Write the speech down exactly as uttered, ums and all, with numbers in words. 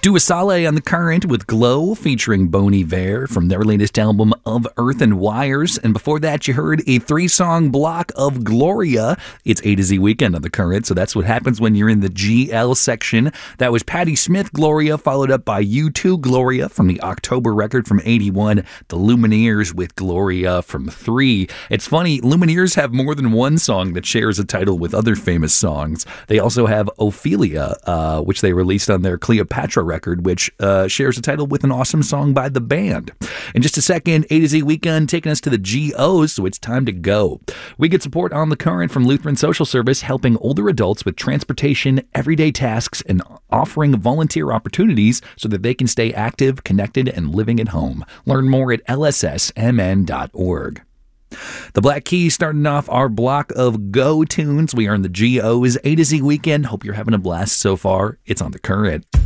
Dua Saleh on The Current with Glow featuring Bon Iver from their latest album Of Earth and Wires. And before that, you heard a three-song block of Gloria. It's A to Z Weekend on The Current, so that's what happens when you're in the G L section. That was Patti Smith, Gloria, followed up by U two, Gloria, from the October record from eighty-one. The Lumineers with Gloria from three. It's funny, Lumineers have more than one song that shares a title with other famous songs. They also have Ophelia, uh, which they released on their Cleopatra record, which uh, shares a title with an awesome song by the band. In just a second, A to Z Weekend taking us to the G Os, so it's time to go. We get support on The Current from Lutheran Social Service, helping older adults with transportation, everyday tasks, and offering volunteer opportunities so that they can stay active, connected, and living at home. Learn more at L S S M N dot org. The Black Keys starting off our block of Go tunes. We are in the G Os, A to Z Weekend. Hope you're having a blast so far. It's on The Current.